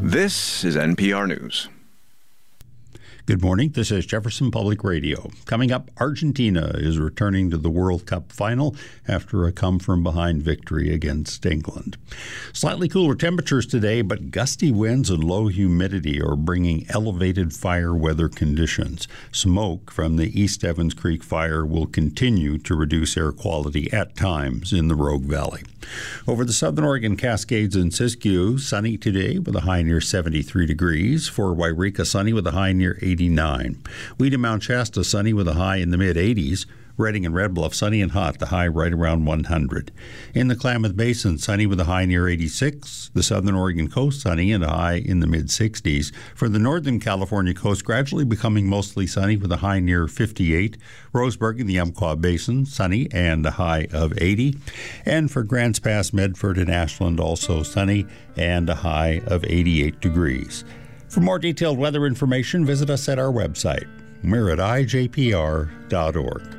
This is NPR News. Good morning. This is Jefferson Public Radio. Coming up, Argentina is returning to the World Cup final after a come-from-behind victory against England. Slightly cooler temperatures today, but gusty winds and low humidity are bringing elevated fire weather conditions. Smoke from the East Evans Creek fire will continue to reduce air quality at times in the Rogue Valley. Over the southern Oregon Cascades and Siskiyou, sunny today with a high near 73 degrees. For Wairika, sunny with a high near 89. Weed and Mount Shasta, sunny with a high in the mid-80s. Redding and Red Bluff, sunny and hot, the high right around 100. In the Klamath Basin, sunny with a high near 86. The southern Oregon coast, sunny and a high in the mid-60s. For the northern California coast, gradually becoming mostly sunny with a high near 58. Roseburg in the Umpqua Basin, sunny and a high of 80. And for Grants Pass, Medford, and Ashland, also sunny and a high of 88 degrees. For more detailed weather information, visit us at our website. We're at ijpr.org.